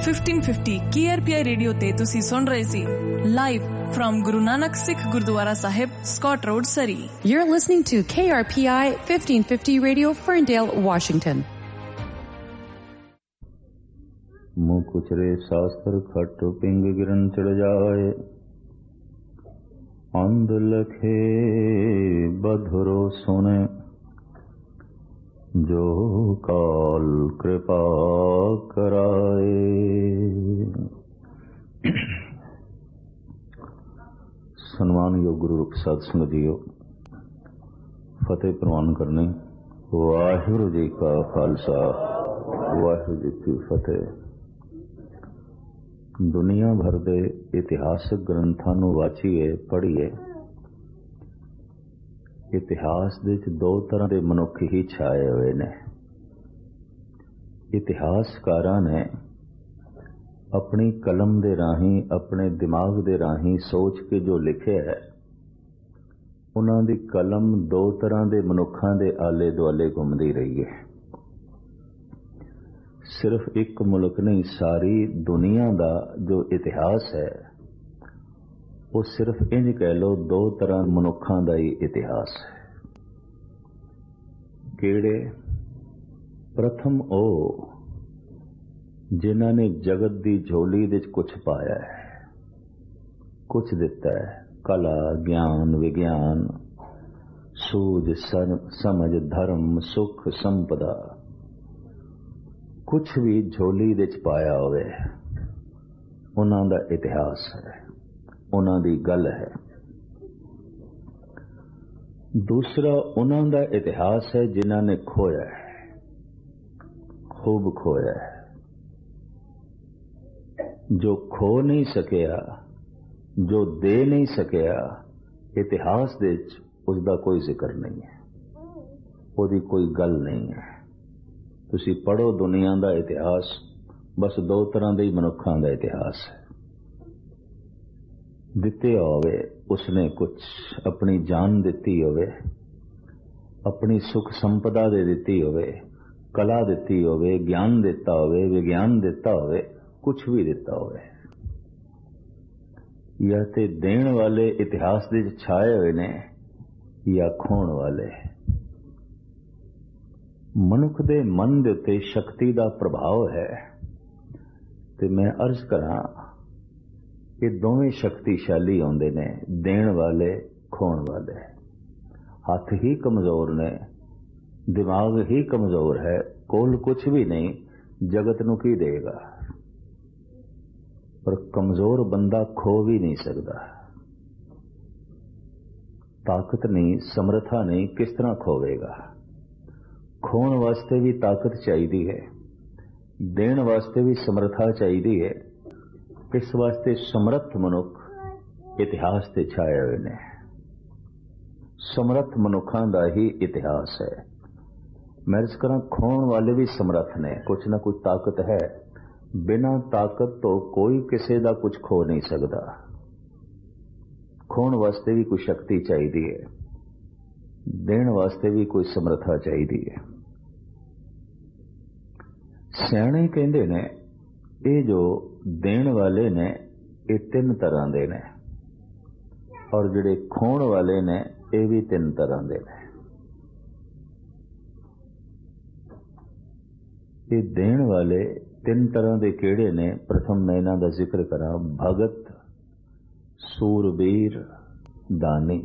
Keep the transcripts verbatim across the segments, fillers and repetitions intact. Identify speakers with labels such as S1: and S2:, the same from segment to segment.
S1: Fifteen fifty K R P ਆਈ radio ਤੇ ਤੁਸੀਂ ਸੁਣ ਰਹੇ ਸੀ live from Guru Nanak Sikh Gurdwara Sahib, Scott Road, Surrey.
S2: You're listening to K R P I fifteen fifty Radio, Ferndale, Washington.
S3: मुँह कुचरे शास्त्र खट ping गिरन चढ़ जाए, अंध लखे बधुरो सुने, जो काल कृपा कराए। सन्मानयोग गुरु साध संगत जीओ, फतेह प्रवान करनी। वाहिगुरु जी का खालसा, वाहिगुरु जी की फतेह। दुनिया भर दे इतिहासक ग्रंथां नूं वाचीए पढ़ीए, इतिहास दे विच दो तरह के मनुख ही छाए हुए ने। इतिहासकारां ने अपनी कलम दे राही, अपने दिमाग दे राही सोच के जो लिखे है, उन्हां दी कलम दो तरह के मनुखां दे आले दुआले घुमदी रही है। सिर्फ एक मुल्क नहीं, सारी दुनिया का जो इतिहास है वो सिर्फ इंज कह लो दो तरह मनुखां दा ही इतिहास है। किहड़े? प्रथम ओ जिन्हां ने जगत की झोली विच कुछ पाया है, कुछ दिता है, कला, ज्ञान, विज्ञान, सूझ, समझ, धर्म, सुख, संपदा, कुछ भी झोली विच पाया होवे, उन्हां दा इतिहास है, उन्हां दी गल है। दूसरा उन्हां दा इतिहास है जिन्हां ने खोया है, खूब खोया है। जो खो नहीं सकिया, जो दे नहीं सकिया, इतिहास दे उसका कोई जिक्र नहीं है, उसकी कोई गल नहीं है। तुसी पढ़ो दुनिया का इतिहास, बस दो तरह के मनुखों का इतिहास है। दिते होवे उसने कुछ, अपनी जान दिती होवे, अपनी सुख संपदा दे दिती होवे, कला दिती होवे, ज्ञान दिता होवे, विज्ञान दिता होवे, कुछ भी दिता होवे, या ते देण वाले इतिहास दे छाए हुए ने या खोण वाले। मनुख दे मन दे उत्ते शक्ति दा प्रभाव है, ते मैं अर्ज करा कि दोवें शक्तिशाली होंदे ने, देण वाले, खोण वाले। हाथ ही कमजोर ने, दिमाग ही कमजोर है, कोल कुछ भी नहीं, जगत नूं की देगा। पर कमजोर बंदा खो भी नहीं सकता। ताकत नहीं, समर्था नहीं, किस तरह खोवेगा? खोण वास्ते भी ताकत चाहिए है, देण वास्ते भी समर्था चाहिए है। इस वास्ते समर्थ मनुख इतिहास ते छाए हुए ने। समर्थ मनुखां दा ही इतिहास है। मैं इस करा खोण वाले भी समर्थ ने, कुछ ना कुछ ताकत है। बिना ताकत तो कोई किसी का कुछ खो नहीं सकता। खोण वास्ते भी कोई शक्ति चाहिए है, देण वास्ते भी कोई समर्था चाहिए है। सियाणे कहते ने ये जो देण वाले ने ये तीन तरह के ने, और जिहड़े खोण वाले ने ये भी तीन तरह के ने। ये देण वाले तीन तरह के केड़े ने? प्रथम मैं इन्हां दा जिक्र करा। भगत, सूरबीर, दानी।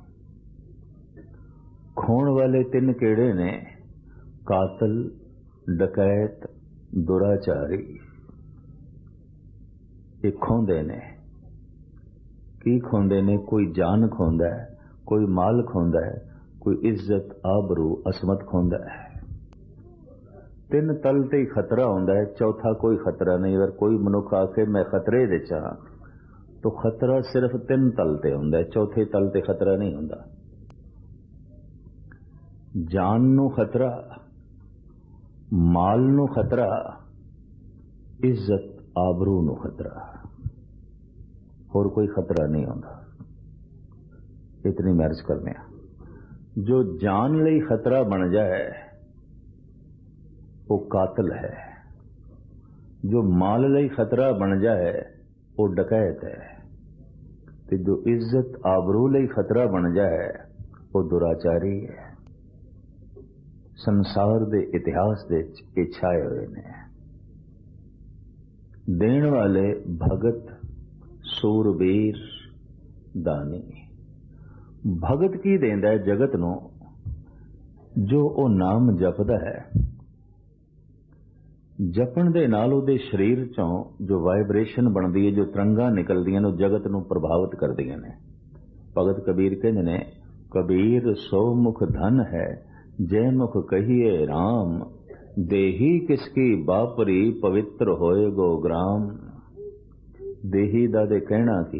S3: खोण वाले तीन केड़े ने? कातल, डकैत, दुराचारी। ये खोंदे ने। की खोंदे ने? कोई जान खोंदा है, कोई माल खोंदा है, कोई इज्जत, आबरू, असमत खोंदा है। तीन तल ते ही खतरा होंदा है, चौथा कोई खतरा नहीं। अगर कोई मनुख आके मैं खतरे दे चाह, तो खतरा सिर्फ तीन तल ते होंदा है, चौथे तल ते खतरा नहीं होंदा। जान नू खतरा, माल नू खतरा, इज्जत, आबरू नू खतरा, और कोई खतरा नहीं होंदा। इतनी मैरिज करने। जो जान लई खतरा बन जाए वो कातिल है, जो माल ਲਈ खतरा बन जाए वो डकैत है, ते जो इज्जत आबरू ਲਈ खतरा बन जाए वो दुराचारी है। संसार दे इतिहास दे ये छाए हुए ने। देण वाले भगत सूरबीर दानी। भगत की देंदा है जगत नूं, जो वो नाम जपदा है। जपण दे नाल उहदे शरीर चों जो वाइब्रेशन बनदी है, जो तरंगां निकलदियां ने, जगत नूं प्रभावित करदियां ने। भगत कबीर कहंदे ने, कबीर सो मुख धन है जय मुख कहिए राम, देही किसकी बापरी पवित्र होए गो ग्राम। देही दा दे कहना कि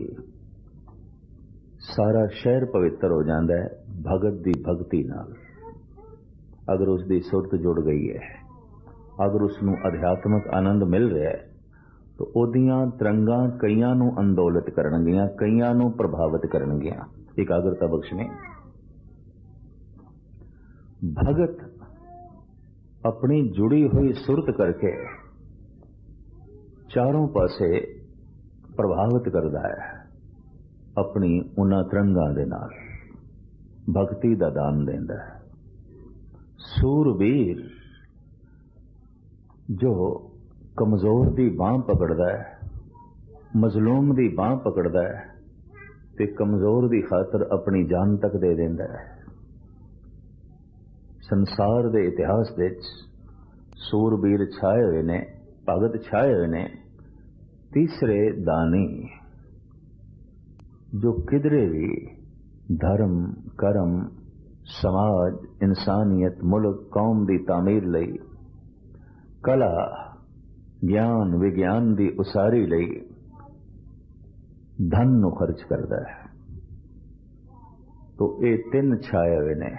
S3: सारा शहर पवित्र हो जाता है भगत दी भगती नाल। अगर उसकी सुरत जुड़ गई है, अगर उसनूं अध्यात्मक आनंद मिल रहा है, तो ओदियां तरंगां कईयां नूं अंदोलित करनगियां, कईयां नूं प्रभावित करनगियां। एकाग्रता बख्शने। भगत अपनी जुड़ी हुई सुरत करके चारों पासे प्रभावित करता है अपनी उन्हां तरंगां दे नाल, भगती दा दान देंदा है। सूरबीर जो कमजोर दी बांह पकड़दा है, मजलूम दी बांह पकड़दा है, ते कमजोर दी खातर अपनी जान तक दे देंदा है। संसार दे इतिहास दे सूरबीर छाए हुए ने, भगत छाए हुए ने। तीसरे दानी जो किधरे भी धर्म, कर्म, समाज, इंसानियत, मुल्क, कौम दी तामीर लई, कला, ज्ञान, विज्ञान दी उसारी लई धन नूं खर्च करदा है। तो ये तीन छाए हुए ने,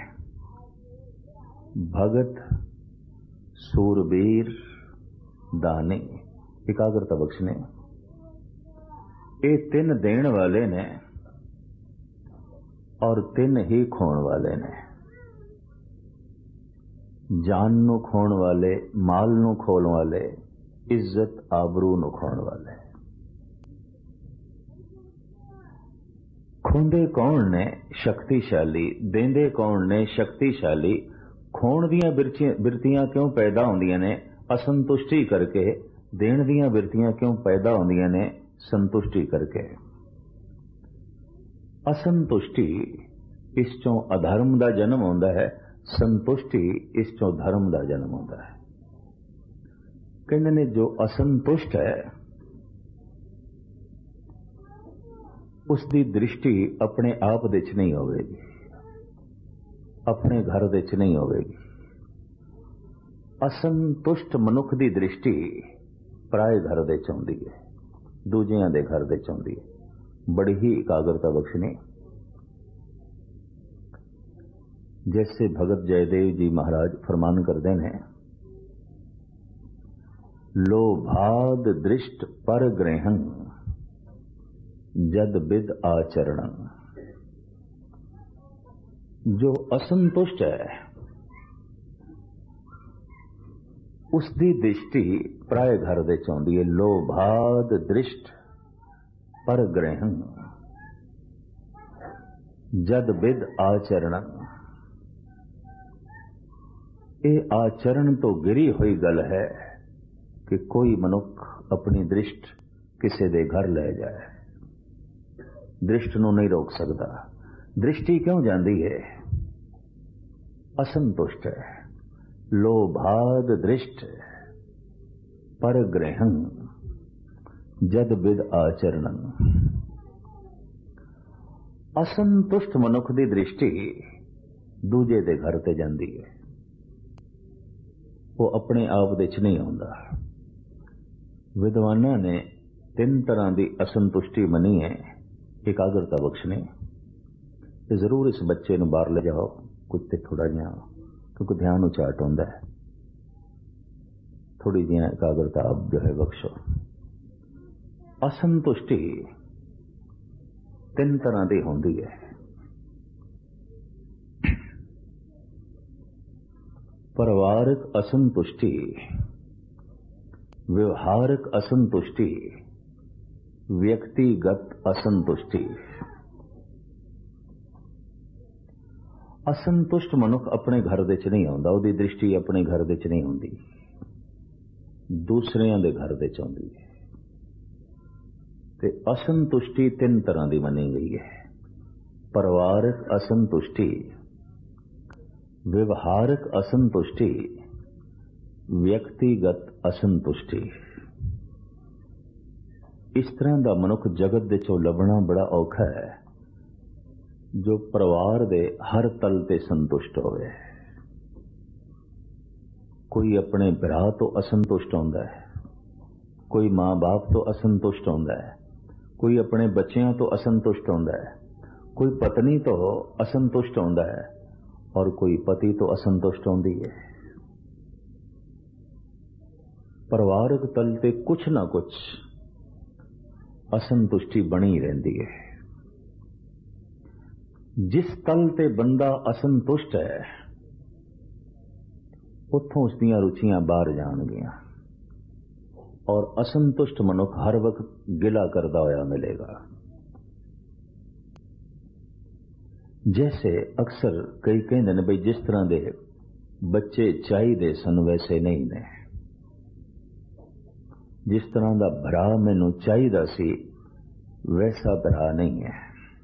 S3: भगत, सूरबीर, दानी। एकाग्रता बख्शने। ये तीन देण वाले ने और तीन ही खोण वाले ने। जान नूं खोण वाले, माल नूं खोण वाले, इज्जत आबरू नूं खोण वाले। खोंदे कौन ने? शक्तिशाली। देंदे कौन ने? शक्तिशाली। खोण दियां बिरतियां क्यों पैदा होंदियां ने? असंतुष्टि करके। देण दियां बिरतियां क्यों पैदा होंदियां ने? संतुष्टि करके। असंतुष्टि इस चों अधर्म दा जन्म होंदा है, संतुष्टि इस चों धर्म दा जन्म होंदा है। कहंदे ने जो असंतुष्ट है उसकी दृष्टि अपने आप दे च नहीं होवेगी, अपने घर दे च नहीं होवेगी। असंतुष्ट मनुख की दृष्टि पराए घर दे च आउंदी है, दूजियां दे घर दे च आउंदी है। बड़ी ही एकाग्रता बख्शनी। जैसे भगत जयदेव जी महाराज फरमान करते हैं, लोभाद दृष्ट पर ग्रहण जद बिद आचरण। जो असंतुष्ट है उसकी दृष्टि पराए घर दे च आउंदी है। लोभाद दृष्ट पर ग्रहण जद बिद आचरण। ये आचरण तो गिरी हुई गल है कि कोई मनुख अपनी दृष्ट किसी दे घर ले जाए, दृष्ट नूं नहीं रोक सकता। दृष्टि क्यों जाती है? असंतुष्ट है। लोभाद दृष्ट पर ग्रहण जद बिद आचरण। असंतुष्ट मनुख की दृष्टि दूजे दे घर ते जाती है, वो अपने आप दे च नहीं आउंदा। विद्वाना ने तीन तरह की असंतुष्टि मनी है। एकाग्रता बख्शने। जरूर इस बच्चे नूं बाहर ले जाओ कुछ ते थोड़ा जिहा, क्योंकि ध्यान उचाट होंदा है। थोड़ी जी एकाग्रता अब जो है बख्शो। असंतुष्टि तीन तरह की होंदी है। परिवारक असंतुष्टि व्यवहारिक असंतुष्टि, व्यक्तिगत असंतुष्टि। असंतुष्ट मनुख अपने घर दे च नहीं आउंदा, उहदी दृष्टि अपने घर दे च नहीं आउंदी, दूसरियां दे घर दे च आउंदी है। ते असंतुष्टि तीन तरह की मनी गई है, परिवारिक असंतुष्टि, व्यवहारिक असंतुष्टि, व्यक्तिगत असंतुष्टि। इस तरह का मनुख जगत दे चों लभना बड़ा औखा है जो परिवार दे हर तल ते संतुष्ट होवे। कोई अपने भरा तो असंतुष्ट होंदा है, कोई मां बाप तो असंतुष्ट होंदा है, कोई अपने बच्चों तो असंतुष्ट होंदा है, कोई पत्नी तो असंतुष्ट होंदा है और कोई पति तो असंतुष्ट होंदी है। परिवारक तल ते कुछ ना कुछ असंतुष्टि बनी रहती है। जिस तल ते बंदा असंतुष्ट है उत्थों उसदियां रुचियां बाहर जाणगियां और असंतुष्ट मनुख हर वक्त गिला करदा होया मिलेगा। जैसे अक्सर कई कहंदे ने बई जिस तरह दे बच्चे चाहिए सन वैसे नहीं ने, जिस तरह का भरा मैनू चाहिदा सी वैसा भरा नहीं है,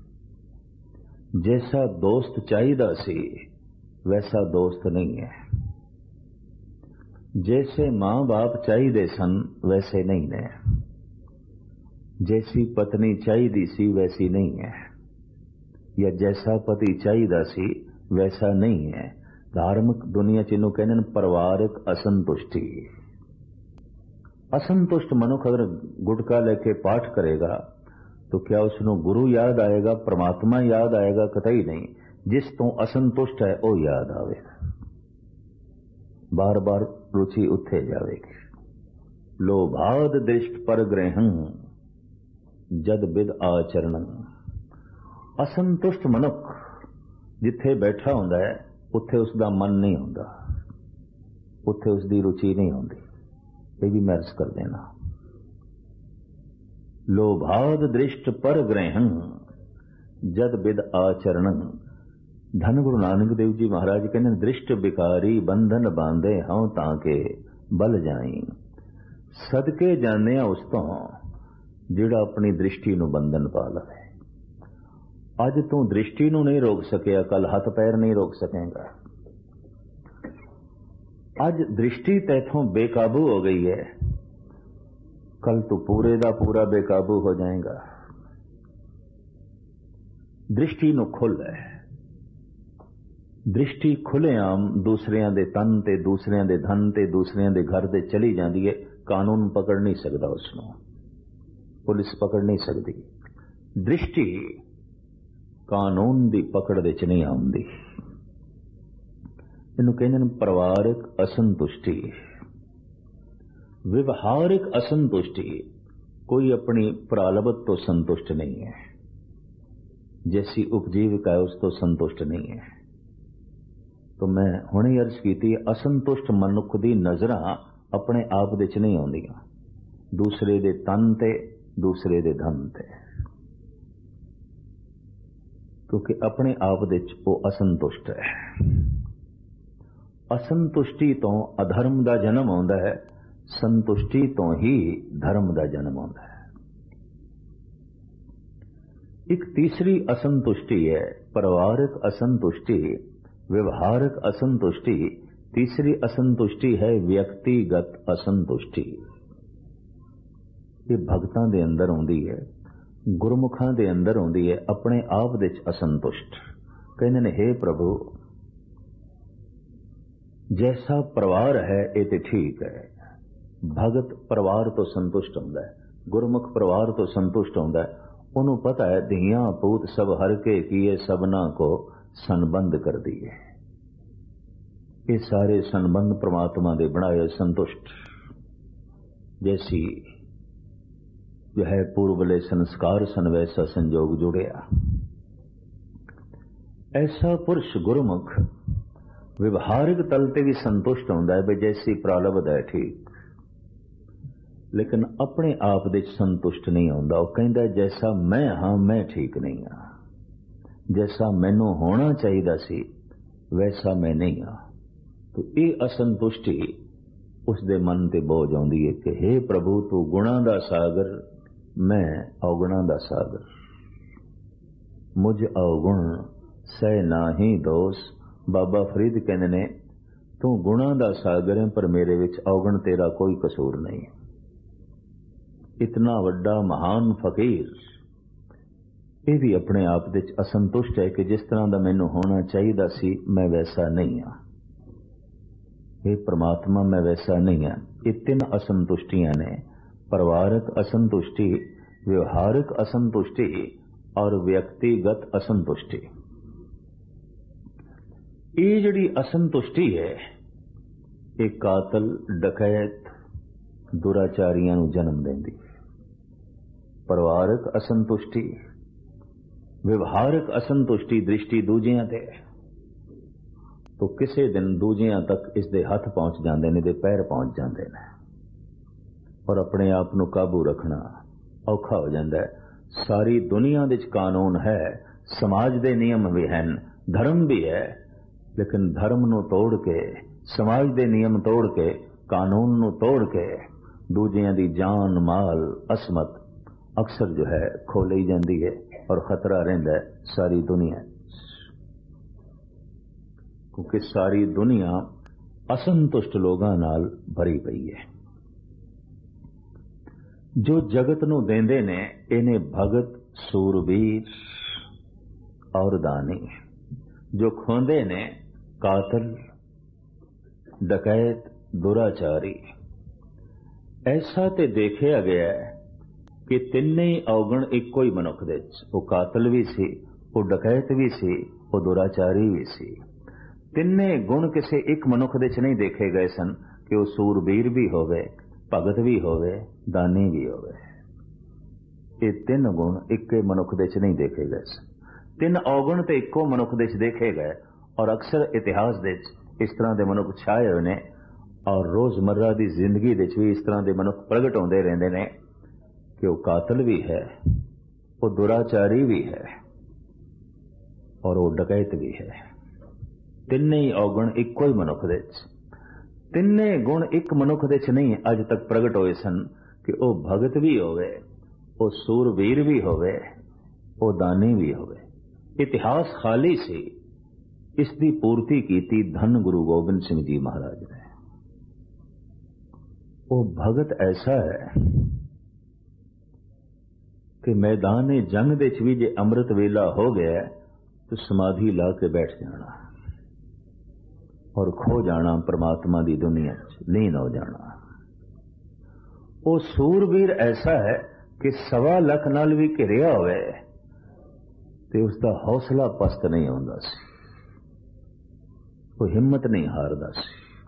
S3: जैसा दोस्त चाहिदा सी वैसा दोस्त नहीं है, जैसे मां बाप चाहिए सन वैसे नहीं है, जैसी पत्नी चाहिदी सी वैसी नहीं है, या जैसा पति चाहिदा सी वैसा नहीं है। धार्मिक दुनिया च इन्हूं कहंदे ने परिवारिक असंतुष्टि। असंतुष्ट मनुख अगर गुटका लेके पाठ करेगा तो क्या उसनों गुरु याद आएगा, परमात्मा याद आएगा? कतई नहीं। जिस तो असंतुष्ट है वो याद आवेगा, बार बार रुचि उठे जाएगी। लोभाद दृष्ट पर ग्रहण जद बिद आचरण। असंतुष्ट मनुख जिथे बैठा होंदा है उत्थे उसका मन नहीं होंदा, उत्थे उसकी रुचि नहीं होंदी। ये भी मैं अर्ज कर देना। लोभाद दृष्ट पर ग्रहण जद बिद आचरण। धन गुरु नानक देव जी महाराज कहने दृष्ट बिकारी बंधन बांधे हूं ताके बल जाई। सदके जाने उस तो जिहड़ा अपनी दृष्टि नूं बंधन पा लवे। अज तू दृष्टि नूं नहीं रोक सकिया, कल हथ पैर नहीं रोक सकेगा। अज दृष्टि तैथों बेकाबू हो गई है, कल तू पूरे दा पूरा बेकाबू हो जाएगा। दृष्टि नूं खुल है, दृष्टि खुलेआम दूसरियां दे तन ते दूसरियां दे धन ते दूसरियां दे घर ते चली जाती है। कानून पकड़ नहीं सकता उसनों, पुलिस पकड़ नहीं सकती। दृष्टि कानून दी पकड़ दे च नहीं आउंदी। इन्हूं कहंदे ने परिवारिक असंतुष्टि। व्यवहारिक असंतुष्टि, कोई अपनी प्रालब्ध तो संतुष्ट नहीं है, जैसी उपजीविका है उस तो संतुष्ट नहीं है। तो मैं हुणे अर्ज की असंतुष्ट मनुख दी नजरां अपने आप दे च नहीं आउंदियां, दूसरे दे तन ते दूसरे दे धन ते, क्योंकि अपने आप दे च वो असंतुष्ट है। असंतुष्टि तो अधर्म का जन्म होंदा है, संतुष्टि तो ही धर्म का जन्म होंदा है। एक तीसरी असंतुष्टि है परिवारिक असंतुष्टि, व्यवहारिक असंतुष्टि। तीसरी असंतुष्टि है व्यक्तिगत असंतुष्टि। ये भगतां दे अंदर होंदी है, गुरमुखां दे अंदर होंदी है, अपने आप दे च असंतुष्ट। कहंदे ने हे प्रभु जैसा परिवार है ये तो ठीक है। भगत परिवार तो संतुष्ट होंदा है, गुरमुख परिवार तो संतुष्ट होंदा है। उन्होंने पता है धियां पूत सब हर के किए सबना को संबंध कर दिए। ये सारे संबंध परमात्मा दे बनाए संतुष्ट। जैसी जो है पूर्वले संस्कार सन वैसा संजोग जुड़िया। ऐसा पुरुष गुरुमुख व्यवहारिक तल ते भी संतुष्ट होंदा है, जैसी प्रालब्ध है ठीक। लेकिन अपने आप दे संतुष्ट नहीं होंदा। वो कहंदा जैसा मैं हाँ मैं ठीक नहीं हाँ, जैसा मैनू होना चाहिए सी वैसा मैं नहीं हाँ। तो ये असंतुष्टि उसके मन ते बोझ आउंदी है कि हे प्रभु तू गुणा दा सागर, मैं अवगुणा दा सागर, मुझ अवगुण सह नाही दोष। बाबा फरीद कहंदे ने तू गुणा दा सागर है पर मेरे विच अवगुण तेरा कोई कसूर नहीं। इतना वड्डा महान फकीर ये भी अपने आप दे असंतुष्ट है कि जिस तरह का मैनू होना चाहिए सी मैं वैसा नहीं हाँ। हे परमात्मा मैं वैसा नहीं हाँ। ये तीन असंतुष्टियां ने, परिवारक असंतुष्टि, व्यवहारिक असंतुष्टि और व्यक्तिगत असंतुष्टि। ये जिहड़ी असंतुष्टि है ये कातल, डकैत, दुराचारियां नूं जन्म देंदी। परिवारक असंतुष्टि, व्यवहारिक असंतुष्टि, दृष्टि दूजियां ते तो किसी दिन दूजियां तक इसके हथ पहुंच जाते हैं, इसके पैर पहुंच जाते हैं और अपने आप को काबू रखना औखा हो जाता है। सारी दुनिया विच कानून है, समाज के नियम भी हैं, धर्म भी है, लेकिन धर्म नूं तोड़ के, समाज के नियम तोड़ के, कानून नूं तोड़ के दूजियां दी जान माल असमत अक्सर जो है खो ली जाती है और खतरा रहिंदा है सारी दुनिया, क्योंकि सारी दुनिया असंतुष्ट लोगों नाल भरी पई है। जो जगत नूं देंदे ने इन्हें भगत, सूरबीर और दानी, जो खोंदे ने कातल, डकैत, दुराचारी। ऐसा ते देखा गया है कि तिन्ने ही अवगुण इको ही मनुख दे, वो कातल भी सी, वो डकैत भी सी, वो दुराचारी भी सी। तिन्ने गुण किसी एक मनुख दे नहीं देखे गए सन कि वो सूरबीर भी होवे, भगत भी होवे, दानी भी होवे। ये तीन गुण एक मनुख दे नहीं देखे गए सन। तीन अवगुण तो इको मनुख दे देखे गए और अक्सर इतिहास दे इस तरह के मनुख छाए हुए ने और रोजमर्रा की जिंदगी दे भी इस तरह के मनुख प्रगट होंदे रहंदे ने कि वो कातल भी है, वो दुराचारी भी है और वो डकैत भी है। तिन्ने ही अवगुण इको ही मनुख दे, तिन्ने गुण एक मनुख दे नहीं अज तक प्रगट होए सन कि वो भगत भी होवे, वो सूरवीर भी होवे, वो दानी भी होवे। इतिहास खाली सी, इसकी पूर्ति की थी धन गुरु गोबिंद सिंह जी महाराज ने। वो भगत ऐसा है कि मैदान जंग दे भी जे अमृत वेला हो गया तो समाधि ला के बैठ जाना और खो जाना परमात्मा की दुनिया लीन हो जाना। वो सूरवीर ऐसा है कि सवा लख नाल भी घिरिया होवे ते उसका हौसला पस्त नहीं होंदा सी, वो हिम्मत नहीं हारदा सी,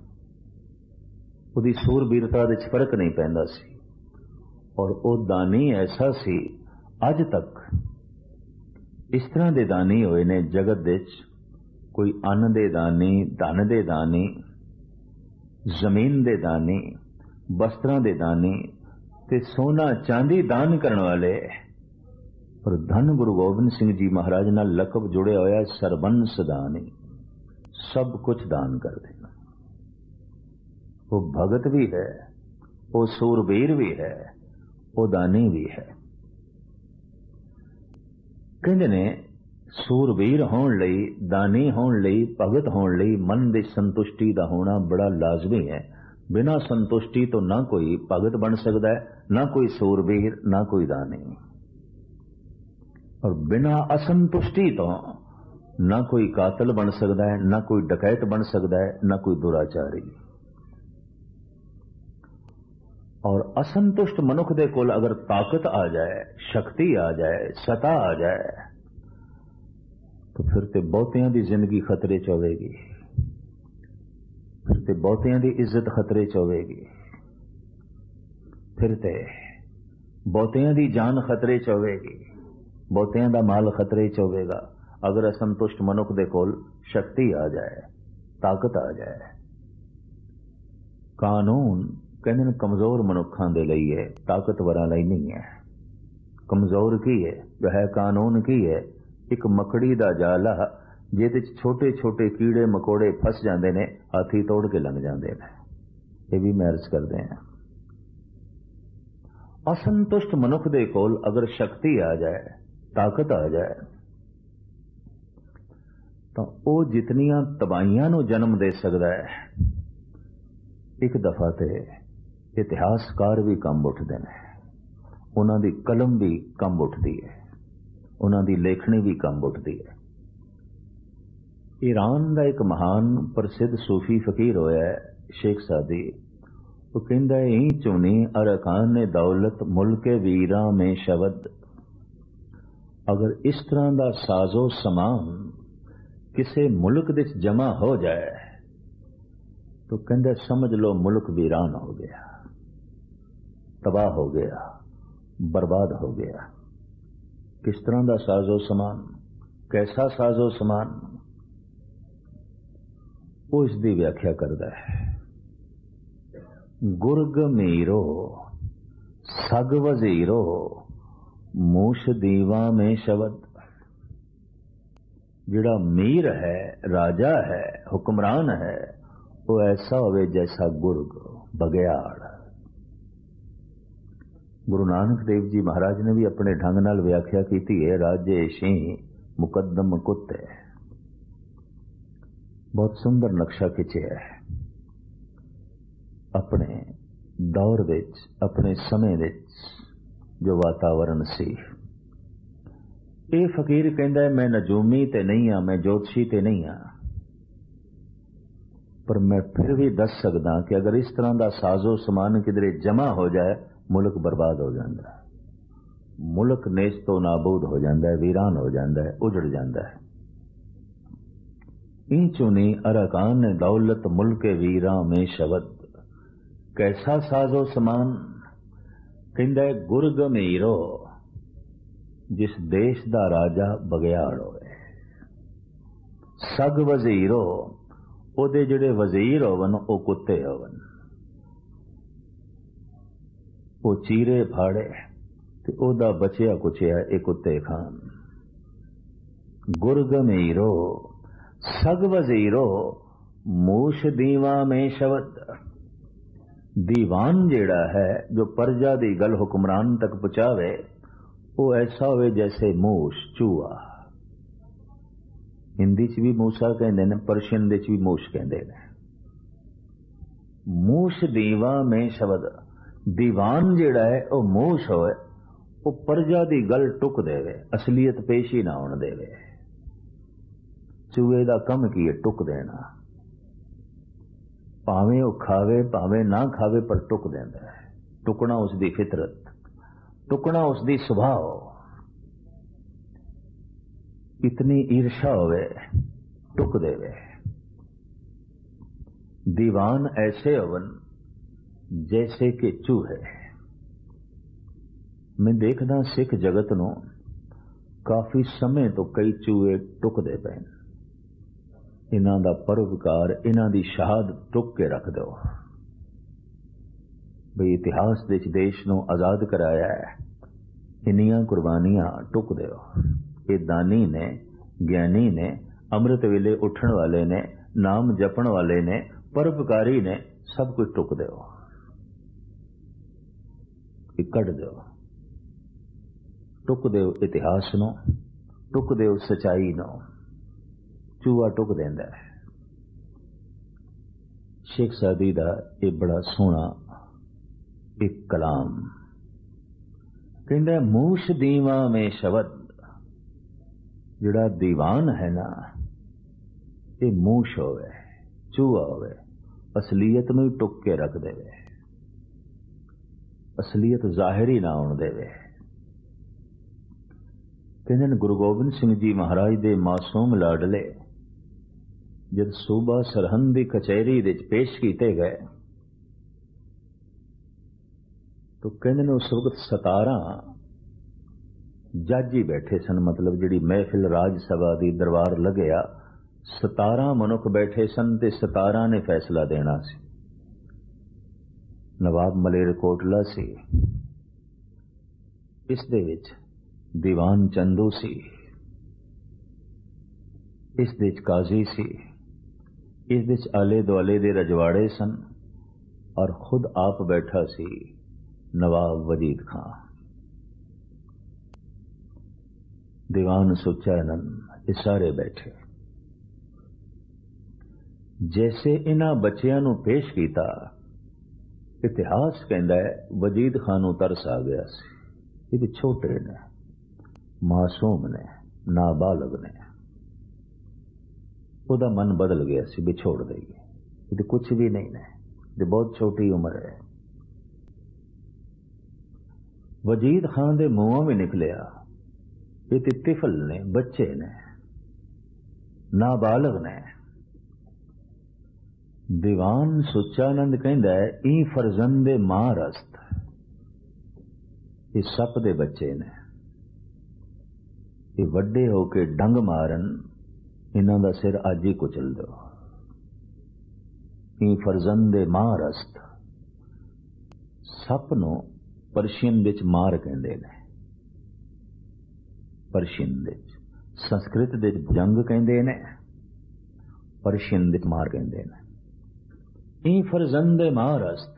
S3: उसकी सूरबीरता दे फर्क नहीं पैंदा सी। और वो दानी ऐसा सी, अज तक इस तरह के दानी होए ने जगत दे, कोई अन्न दे दानी, धन दे दानी, जमीन दे दानी, वस्त्रां दे दानी ते सोना चांदी दान करने वाले। और धन गुरु गोबिंद सिंह जी महाराज नाल लकब जुड़े होया सरबंस दानी, सब कुछ दान कर देना। वो भगत भी है, वो सूरबीर भी है, वो दानी भी है। कहते ने सूरबीर होने लई, दानी होने लई, भगत होने लई मन की संतुष्टि का होना बड़ा लाजमी है। बिना संतुष्टि तो ना कोई भगत बन सकता है, ना कोई सूरबीर, ना कोई दानी। और बिना असंतुष्टि तो ना कोई कातल बन सकता है, ना कोई डकैत बन सकता है, ना कोई दुराचारी। और असंतुष्ट मनुख दे कोल अगर ताकत आ जाए, शक्ति आ जाए, सता आ जाए तो फिर ते बहुतियां दी जिंदगी खतरे च होवेगी, फिर ते बहुतियां दी इज्जत खतरे च होवेगी, फिर ते बहुतियां दी जान खतरे च होवेगी, बहुतियां दा माल खतरे च होवेगा अगर असंतुष्ट मनुख दे कोल शक्ति आ जाए, ताकत आ जाए। कानून ਕਹਿੰਦੇ ਨੇ ਕਮਜ਼ੋਰ ਮਨੁੱਖਾਂ ਦੇ ਲਈ ਹੈ, ਤਾਕਤਵਰਾਂ ਲਈ ਨਹੀਂ ਹੈ। ਕਮਜ਼ੋਰ ਕੀ ਹੈ? ਜੋ ਹੈ ਕਾਨੂੰਨ ਕੀ ਹੈ? ਇੱਕ ਮਕੜੀ ਦਾ ਜਾਲਾ ਜਿਹਦੇ ਚ ਛੋਟੇ ਛੋਟੇ ਕੀੜੇ ਮਕੌੜੇ ਫਸ ਜਾਂਦੇ ਨੇ, ਹਾਥੀ ਤੋੜ ਕੇ ਲੰਘ ਜਾਂਦੇ ਨੇ। ਇਹ ਵੀ ਮੈਰਿਜ ਕਰਦੇ ਆ। ਅਸੰਤੁਸ਼ਟ ਮਨੁੱਖ ਦੇ ਕੋਲ ਅਗਰ ਸ਼ਕਤੀ ਆ ਜਾਏ, ਤਾਕਤ ਆ ਜਾਏ, ਤਾਂ ਉਹ ਜਿਤਨੀਆਂ ਤਬਾਹੀਆਂ ਨੂੰ ਜਨਮ ਦੇ ਸਕਦਾ ਹੈ, ਇੱਕ ਦਫਾ ਤੇ ਇਤਿਹਾਸਕਾਰ ਵੀ ਕੰਬ ਉੱਠਦੇ ਨੇ, ਉਹਨਾਂ ਦੀ ਕਲਮ ਵੀ ਕੰਬ ਉੱਠਦੀ ਹੈ, ਉਹਨਾਂ ਦੀ ਲੇਖਣੀ ਵੀ ਕੰਬ ਉੱਠਦੀ ਹੈ। ਈਰਾਨ ਦਾ ਇੱਕ ਮਹਾਨ ਪ੍ਰਸਿੱਧ ਸੂਫੀ ਫਕੀਰ ਹੋਇਆ ਹੈ ਸ਼ੇਖ ਸਾਦੀ। ਉਹ ਕਹਿੰਦਾ ਹੈ, ਇਹੀ ਚੁਣੀ ਅਰਕਾਨ ਨੇ ਦੌਲਤ ਮੁਲਕੇ ਵੀਰਾਂ ਮੇਂ ਸ਼ਬਦ। ਅਗਰ ਇਸ ਤਰ੍ਹਾਂ ਦਾ ਸਾਜ਼ੋ ਸਮਾਨ ਕਿਸੇ ਮੁਲਕ ਦੇ ਵਿੱਚ ਜਮਾ ਹੋ ਜਾਏ तो कहते समझ लो मुल्क वीरान हो गया, तबाह हो गया, बर्बाद हो गया। किस तरह का साजो समान, कैसा साजो समान, वो इसकी व्याख्या करता है। गुरग मीरो सग वजीरो मूश दीवा में शब्द। जिहड़ा मीर है, राजा है, हुक्मरान है, वो ऐसा होवे जैसा गुरग, बगियाड़। गुरु नानक देव जी महाराज ने भी अपने ढंग नाल व्याख्या की है, राजे सिंह मुकदम कुत्ते। बहुत सुंदर नक्शा खिंचिया है अपने दौर विच, अपने समय विच जो वातावरण सी। ये फकीर कहता है, मैं नजूमी ते नहीं हाँ, मैं जोतशी ते नहीं हाँ, पर मैं फिर भी दस सकदा कि अगर इस तरह का साजो समान किधरे जमा हो जाए, मुल्क बर्बाद हो जाता है, मुल्क नेस तो नाबूद हो जाता है, वीरान हो जाता है, उजड़ जाता है। इन चुनी अरकान ने दौलत मुल्क वीरा में शब्द। कैसा साजो समान, कहंदा है गुरग मीरो, जिस देश दा राजा बगियाड़ होवे। सग वजीरो, ओदे जिहड़े वजीर होवन ओ कुत्ते होवन, ओ चीरे फाड़े ते ओदा बचिया कुचिया ए कुत्ते खान। गुरग मीरो सग वजीरो मूश दीवा में शब्द। दीवान जेड़ा है जो प्रजा दी गल हुक्मरान तक पहुंचावे, वो ऐसा होवे जैसे मूश, चूहा। हिंदी च भी मूसा कहते हैं, परशियन दे च भी मूश कहते हैं। मूश दीवा में शब्द। दीवान जेड़ा है वो मूश होए, वो प्रजा दी गल टुक देवे, असलियत पेश ही ना होने देवे। चूहे दा कम की है टुक देना, भावें वो खावे भावें ना खावे, पर टुक देंदा है। टुकना उसकी फितरत, टुकना उसकी स्वभाव। इतनी ईर्षा होवे, टुक देवे। दीवान ऐसे होवन जैसे कि चूहे। मैं देखदा सिख जगत नूं काफी समय तो कई चूहे टुकदे पे। इन्हां दा परोपकार, इन्हां दी शहादत टुक के रख दो बई इतिहास दे देश नूं आजाद कराया है, इन्नियां कुर्बानियां टुक दो। ये दानी ने, ज्ञानी ने, अमृत वेले उठण वाले ने, नाम जपण वाले ने, परोपकारी ने, सब कुछ टुक दो, कट दो। टुक दो इतिहास नो, टुक दो सच्चाई नो। चूहा टुक देंदा है। शेख सादी दा एक बड़ा सोहना एक कलाम कहंदा, मूश दीवा में शब्द। जिहड़ा दीवान है ना, ये मूश होवे, चूहा होवे, असलियत नूं ही टुक के रख देवे, असलियत जाहिरी ना होण देवे। कहंदे ने गुरु गोबिंद सिंह जी महाराज दे मासूम लाडले जब सूबा सरहंद दी कचहरी दे पेश कीते गए, तो कहंदे ने उस वक्त सतारह जज ही बैठे सन। मतलब जिहड़ी महफिल राज सभा दी दरबार लगया, सतारह मनुख बैठे सन ते सतारह ने फैसला देना सी। ਨਵਾਬ ਮਲੇਰਕੋਟਲਾ ਸੀ, ਇਸ ਦੇ ਵਿੱਚ ਦੀਵਾਨ ਚੰਦੂ ਸੀ, ਇਸ ਦੇ ਵਿੱਚ ਕਾਜ਼ੀ ਸੀ, ਇਸ ਦੇ ਵਿੱਚ ਆਲੇ ਦੁਆਲੇ ਦੇ ਰਜਵਾੜੇ ਸਨ ਔਰ ਖੁਦ ਆਪ ਬੈਠਾ ਸੀ ਨਵਾਬ ਵਜੀਦ ਖਾਂ। ਦੀਵਾਨ ਸੁੱਚਾਨੰਦ ਇਹ ਸਾਰੇ ਬੈਠੇ। ਜੈਸੇ ਇਹਨਾਂ ਬੱਚਿਆਂ ਨੂੰ ਪੇਸ਼ ਕੀਤਾ, ਇਤਿਹਾਸ ਕਹਿੰਦਾ ਹੈ ਵਜੀਦ ਖਾਨ ਨੂੰ ਤਰਸ ਆ ਗਿਆ ਸੀ। ਇਹ ਵੀ ਛੋਟੇ ਨੇ, ਮਾਸੂਮ ਨੇ, ਨਾਬਾਲਗ ਨੇ। ਉਹਦਾ ਮਨ ਬਦਲ ਗਿਆ ਸੀ ਵੀ ਛੋੜ ਦੇਈਏ, ਇਹ ਤੇ ਕੁਛ ਵੀ ਨਹੀਂ ਨੇ, ਇਹ ਬਹੁਤ ਛੋਟੀ ਉਮਰ ਹੈ। ਵਜੀਦ ਖਾਨ ਦੇ ਮੂੰਹੋਂ ਵੀ ਨਿਕਲਿਆ ਇਹ ਤੇ ਤਿਫਲ ਨੇ, ਬੱਚੇ ਨੇ, ਨਾਬਾਲਗ ਨੇ। ਦੀਵਾਨ ਸੁੱਚਾਨੰਦ ਕਹਿੰਦਾ ਹੈ ई ਫਰਜ਼ੰਦੇ ਮਾਂ ਰਸਤ, ਇਹ ਸੱਪ ਦੇ ਬੱਚੇ ਨੇ, ਇਹ ਵੱਡੇ ਹੋ ਕੇ ਡੰਗ ਮਾਰਨ, ਇਹਨਾਂ ਦਾ ਸਿਰ ਅੱਜ ਹੀ ਕੁਚਲ ਦਿਓ। ई ਫਰਜ਼ੰਦੇ ਮਾਂ ਰਸਤ, ਸੱਪ ਨੂੰ ਪਰਸ਼ੀਅਨ ਵਿੱਚ ਮਾਰ ਕਹਿੰਦੇ ਨੇ, ਪਰਸ਼ੀਅਨ ਵਿੱਚ, ਸੰਸਕ੍ਰਿਤ ਦੇ ਜੰਗ ਕਹਿੰਦੇ ਨੇ, ਪਰਸ਼ੀਅਨ ਵਿੱਚ ਮਾਰ ਕਹਿੰਦੇ ਨੇ। ਇਹ ਫਰਜ਼ੰਦੇ ਮਾਂ ਰਸਤ,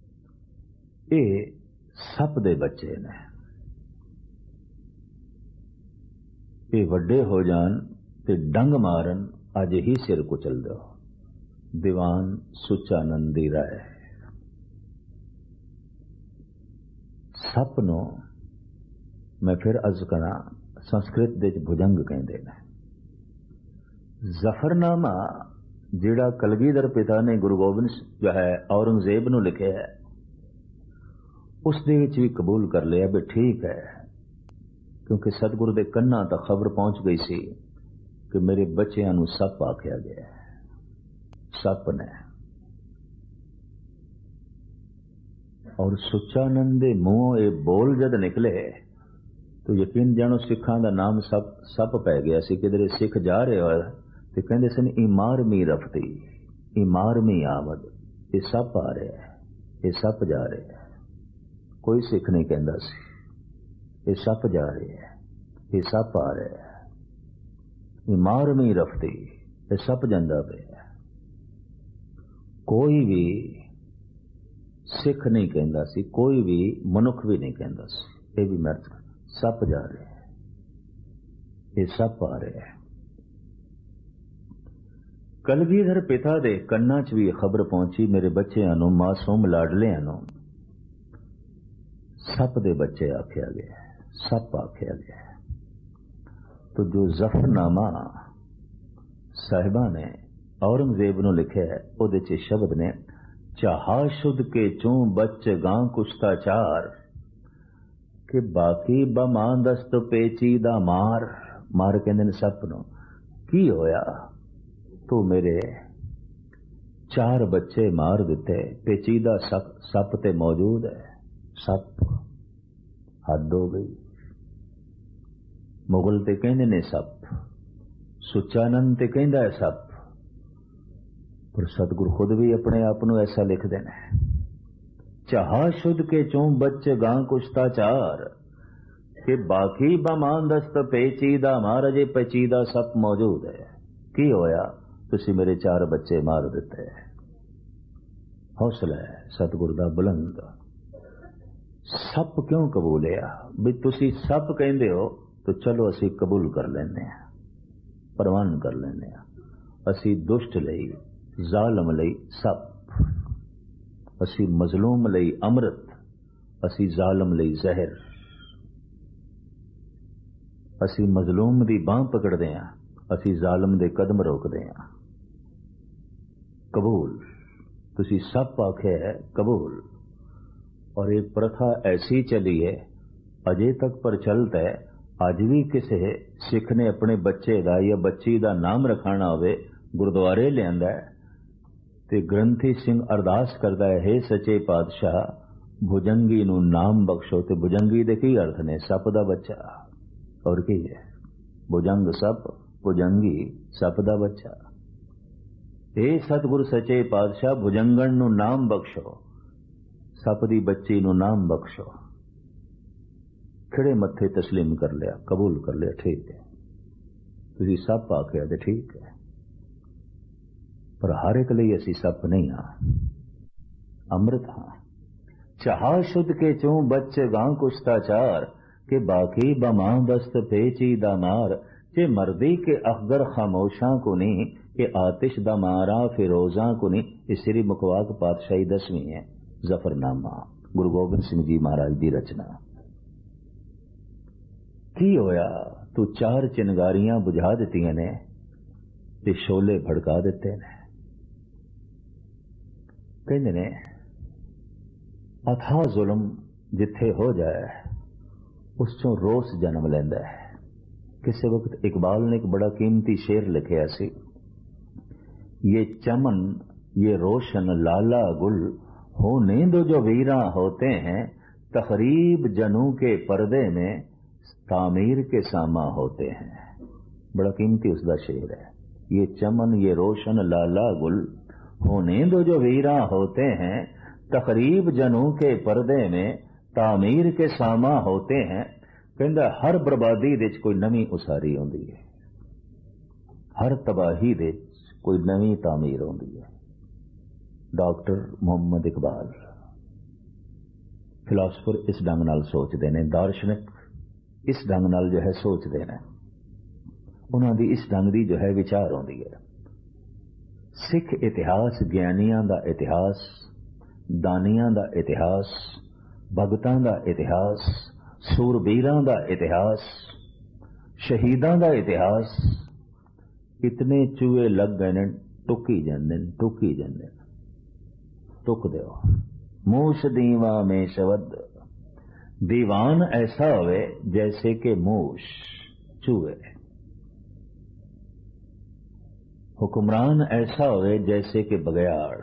S3: ਇਹ ਸੱਪ ਦੇ ਬੱਚੇ ਨੇ, ਇਹ ਵੱਡੇ ਹੋ ਜਾਣ ਤੇ ਡੰਗ ਮਾਰਨ, ਅੱਜ ਹੀ ਸਿਰ ਕੁਚਲ ਦਿਓ। ਦੀਵਾਨ ਸੁੱਚਾਨੰਦ ਦੀ ਰਾਏ। ਸੱਪ ਨੂੰ ਮੈਂ ਫਿਰ ਅਰਜ਼ ਕਰਾਂ, ਸੰਸਕ੍ਰਿਤ ਦੇ ਭੁਜੰਗ ਕਹਿੰਦੇ ਨੇ। ਜ਼ਫਰਨਾਮਾ ਜਿਹੜਾ ਕਲਗੀਧਰ ਪਿਤਾ ਨੇ ਗੁਰੂ ਗੋਬਿੰਦ ਜੋ ਹੈ ਔਰੰਗਜ਼ੇਬ ਨੂੰ ਲਿਖਿਆ ਹੈ, ਉਸ ਦੇ ਵਿੱਚ ਵੀ ਕਬੂਲ ਕਰ ਲਿਆ ਵੀ ਠੀਕ ਹੈ, ਕਿਉਂਕਿ ਸਤਿਗੁਰੂ ਦੇ ਕੰਨਾਂ ਤੱਕ ਖਬਰ ਪਹੁੰਚ ਗਈ ਸੀ ਕਿ ਮੇਰੇ ਬੱਚਿਆਂ ਨੂੰ ਸੱਪ ਆਖਿਆ ਗਿਆ ਹੈ, ਸੱਪ ਨੇ। ਔਰ ਸੁੱਚਾਨੰਦ ਦੇ ਮੂੰਹੋਂ ਇਹ ਬੋਲ ਜਦ ਨਿਕਲੇ ਤਾਂ ਯਕੀਨ ਜਾਣੋ ਸਿੱਖਾਂ ਦਾ ਨਾਮ ਸੱਪ ਸੱਪ ਪੈ ਗਿਆ ਸੀ। ਕਿਧਰੇ ਸਿੱਖ ਜਾ ਰਹੇ ਹੋ ਤੇ ਕਹਿੰਦੇ ਸਨ ਇਮਾਰਮੀ ਰਫਤੀ, ਇਮਾਰਮੀ ਆਮਦ, ਇਹ ਸੱਪ ਆ ਰਿਹਾ ਹੈ, ਇਹ ਸੱਪ ਜਾ ਰਿਹਾ ਹੈ। ਕੋਈ ਸਿੱਖ ਨਹੀਂ ਕਹਿੰਦਾ ਸੀ ਇਹ ਸੱਪ ਜਾ ਰਿਹਾ ਹੈ, ਇਹ ਸੱਪ ਆ ਰਿਹਾ ਹੈ। ਇਮਾਰਮੀ ਰਫਤੀ, ਇਹ ਸੱਪ ਜਾਂਦਾ ਪਿਆ। ਕੋਈ ਵੀ ਸਿੱਖ ਨਹੀਂ ਕਹਿੰਦਾ ਸੀ, ਕੋਈ ਵੀ ਮਨੁੱਖ ਵੀ ਨਹੀਂ ਕਹਿੰਦਾ ਸੀ, ਇਹ ਵੀ ਮਰਦ ਸੱਪ ਜਾ ਰਿਹਾ ਹੈ, ਇਹ ਸੱਪ ਆ ਰਿਹਾ ਹੈ। ਕਲਗੀਧਰ ਪਿਤਾ ਦੇ ਕੰਨਾਂ 'ਚ ਵੀ ਖਬਰ ਪਹੁੰਚੀ, ਮੇਰੇ ਬੱਚਿਆਂ ਨੂੰ, ਮਾਸੂਮ ਲਾਡਲਿਆਂ ਨੂੰ ਸੱਪ ਦੇ ਬੱਚੇ ਆਖਿਆ ਗਿਆ, ਸੱਪ ਆਖਿਆ ਗਿਆ। ਤੋ ਜੋ ਜ਼ਫਰਨਾਮਾ ਸਾਹਿਬਾਂ ਨੇ ਔਰੰਗਜ਼ੇਬ ਨੂੰ ਲਿਖਿਆ ਹੈ, ਉਹਦੇ 'ਚ ਸ਼ਬਦ ਨੇ, ਚਾਹਾ ਸ਼ੁੱਧ ਕੇ ਚੋਂ ਬੱਚ ਗਾਂ ਕੁਸ਼ਤਾ ਚਾਰ, ਕਿ ਬਾਕੀ ਬਮਾਂ ਦਸਤ ਪੇਚੀ ਦਾ ਮਾਰ। ਮਾਰ ਕਹਿੰਦੇ ਨੇ ਸੱਪ ਨੂੰ। ਕੀ ਹੋਇਆ, ਤੂੰ ਮੇਰੇ ਚਾਰ ਬੱਚੇ ਮਾਰ ਦਿੱਤੇ, ਪੇਚੀਦਾ ਸੱਪ ਸੱਪ ਤੇ ਮੌਜੂਦ ਹੈ। ਸੱਪ, ਹੱਦ ਹੋ ਗਈ। ਮੁਗਲ ਤੇ ਕਹਿੰਦੇ ਨੇ ਸੱਪ, ਸੁੱਚਾਨੰਦ ਤੇ ਕਹਿੰਦਾ ਹੈ ਸੱਪ, ਪਰ ਸਤਿਗੁਰੂ ਖੁਦ ਵੀ ਆਪਣੇ ਆਪ ਨੂੰ ਐਸਾ ਲਿਖਦੇ ਨੇ। ਚਾਹਾ ਸ਼ੁੱਧ ਕੇ ਚੋਂ ਬੱਚ ਗਾਂ ਕੁਸ਼ਤਾ ਚਾਰ, ਕਿ ਬਾਕੀ ਬਮਾਂ ਦਸਤ ਪੇਚੀਦਾ ਮਾਰ, ਅਜੇ ਪੇਚੀਦਾ ਸੱਪ ਮੌਜੂਦ ਹੈ। ਕੀ ਹੋਇਆ, ਤੁਸੀਂ ਮੇਰੇ ਚਾਰ ਬੱਚੇ ਮਾਰ ਦਿੱਤੇ। ਹੌਸਲਾ ਹੈ ਸਤਿਗੁਰੂ ਦਾ ਬੁਲੰਦ। ਸੱਪ ਕਿਉਂ ਕਬੂਲਿਆ, ਵੀ ਤੁਸੀਂ ਸੱਪ ਕਹਿੰਦੇ ਹੋ ਤਾਂ ਚਲੋ ਅਸੀਂ ਕਬੂਲ ਕਰ ਲੈਂਦੇ ਹਾਂ, ਪ੍ਰਵਾਨ ਕਰ ਲੈਂਦੇ ਹਾਂ। ਅਸੀਂ ਦੁਸ਼ਟ ਲਈ, ਜ਼ਾਲਮ ਲਈ ਸੱਪ, ਅਸੀਂ ਮਜ਼ਲੂਮ ਲਈ ਅੰਮ੍ਰਿਤ, ਅਸੀਂ ਜ਼ਾਲਮ ਲਈ ਜ਼ਹਿਰ। ਅਸੀਂ ਮਜ਼ਲੂਮ ਦੀ ਬਾਂਹ ਪਕੜਦੇ ਹਾਂ, ਅਸੀਂ ਜ਼ਾਲਮ ਦੇ ਕਦਮ ਰੋਕਦੇ ਹਾਂ। ਕਬੂਲ, ਤੁਸੀਂ ਸੱਪ ਆਖਿਆ ਹੈ, ਕਬੂਲ। और ये प्रथा ऐसी चली है, अजे तक प्रचलित है। अज भी किसी सिख ने अपने बच्चे का या बच्ची का नाम रखाना होवे, गुरुद्वारे लियांदा है ते ग्रंथी सिंह अरदास करता है, हे सच्चे पातशाह भुजंगी नू नाम बख्शो। ते भुजंगी दे की अर्थ ने, सप दा बच्चा। और की है, भुजंग सप, भुजंगी सप दा बच्चा। हे सतगुरु सच्चे पातशाह भुजंगन नू नाम बख्शो। सप दी बच्ची नूं नाम बख्शो, खिड़े मत्थे तस्लीम कर लिया, कबूल कर लिया, ठीक है। तुसीं सप आखिया ते ठीक है, पर हर एक लई असीं सप नहीं हाँ, अमृत हाँ। चाहा शुद्ध के चूं बच्चे गां कुश्ताचार के बाकी बमां दस्त पेची दा मार, चे मर्दी के अखगर खामोशां को नहीं के आतिश दा मारा फिरोजां को नहीं। इस श्री मुखवाक पातशाही दसवीं है, जफरनामा, गुरु गोबिंद सिंह जी महाराज की रचना। की होया, तू चार चिनगारियां बुझा दित्तियां ने ते शोले भड़का दिते ने। कहंदे ने अथा जुल्म जिथे हो जाए उस चों रोस जन्म लैंदा है। किसी वक्त इकबाल ने एक बड़ा कीमती शेर लिखिया सी, ये चमन ये रोशन लाला गुल होने दो जो वीरा होते हैं, तकरीब जनू के पर्दे में तामीर के सामा होते हैं। बड़ा कीमती उसका शेर है। ये चमन ये रोशन लाला गुल होने दो जो वीरा होते हैं, तकरीब जनू के पर्दे में तामीर के सामा होते हैं। कहंदा हर बर्बादी दे कोई नवी उसारी होंदी है, हर तबाही दे कोई नवी तामीर होंदी है। डॉक्टर मोहम्मद इकबाल फिलासफर इस ढंग नाल सोचते हैं, दार्शनिक इस ढंग नाल जो है सोचते हैं, उन्हां दी इस ढंग दी जो है विचार होंदी है। सिख इतिहास ज्ञानियां दा इतिहास, दानियां दा इतिहास, भगतां दा इतिहास, सूरबीरां दा इतिहास, शहीदां दा इतिहास। इतने चूहे लग गए ने, टुकी जांदे ने, टुकी जांदे ने, टुक दिओ। मूस दीवा में शबद, दीवान ऐसा होवे जैसे कि मूस चूहे, हुक्मरान ऐसा होवे जैसे कि बगयाड़,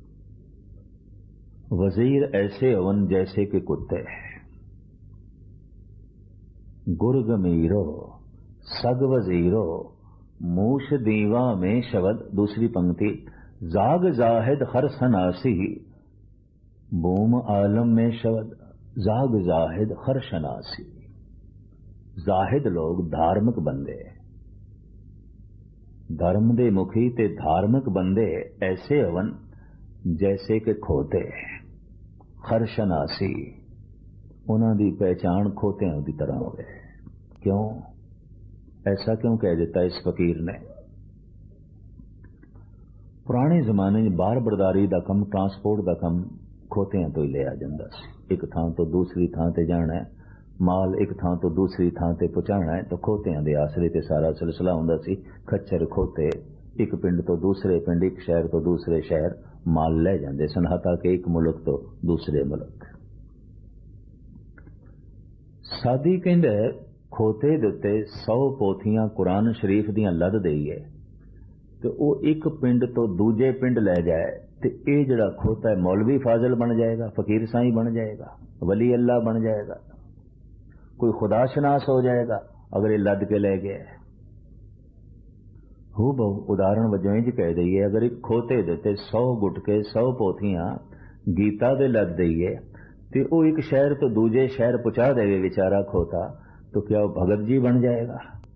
S3: वजीर ऐसे होवन जैसे कि कुत्ते। गुर गमीरो सग वजीरो मूश दीवा में शबद। दूसरी पंक्ति, जाग जाहिद हर सनासी बूम आलम में शबद। जाग जाहिद हर शनासी, जाहिद लोग धार्मिक बंदे, धर्म दे मुखी ते धार्मिक बंदे ऐसे हवन जैसे कि खोते। हर शनासी, उन्हां दी पहचान खोतियां दी तरह होवे। क्यों ऐसा क्यों कह देता इस फकीर ने? पुराने जमाने में बार बरदारी का कम, ट्रांसपोर्ट का कम खोतियां तो ही लिया जाता सी। एक थां तो दूसरी थां ते जाना है, माल एक थां तो दूसरी थां ते पहुंचाना है, तो खोतियां दे आसरे ते सारा सिलसिला हुंदा सी। खच्चर खोते एक पिंड तो दूसरे पिंड, एक शहर तो दूसरे शहर माल ले जाते सन, हता कि एक मुल्क तो दूसरे मुल्क। सादी कहंदे खोते दे उत्ते सौ पोथियां कुरान शरीफ दियां लद देईए तो वह एक पिंड तो दूजे पिंड ले जाए, तो यह जड़ा खोता है मौलवी फाजिल बन जाएगा, फकीर साईं बन जाएगा, वली अल्लाह बन जाएगा, कोई खुदा शनास हो जाएगा अगर ये लद के ले गया। हो बहु उदाहरण वजों इंज कह दईए, अगर एक खोते देते सौ गुटके सौ पोथियां गीता दे लद दईए तो वो एक शहर तो दूजे शहर पहुंचा देवे बेचारा खोता, तो क्या वो भगत जी बन जाएगा?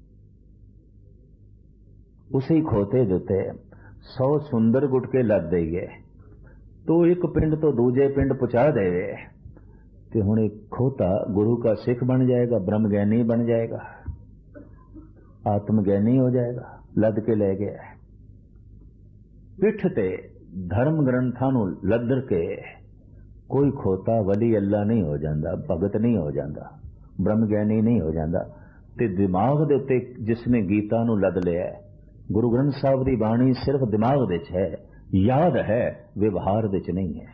S3: उसे खोते देते सौ सुंदर गुटके लद दईए तो एक पिंड तो दूजे पिंड पहुंचा देवे, तो हुण एक खोता गुरु का सिख बन जाएगा, ब्रह्मज्ञानी बन जाएगा, आत्मज्ञानी हो जाएगा, लद के ले गया। पिठ ते धर्म ग्रंथां नूं लदर के कोई खोता वली अल्लाह नहीं हो जाता, भगत नहीं हो जाता, ब्रह्मज्ञानी नहीं हो जाता। ते दिमाग दे उत्ते जिसने गीता नूं लद लिया, गुरु ग्रंथ साहब दी बाणी सिर्फ दिमाग दे च है, याद है, व्यवहार दे च नहीं है।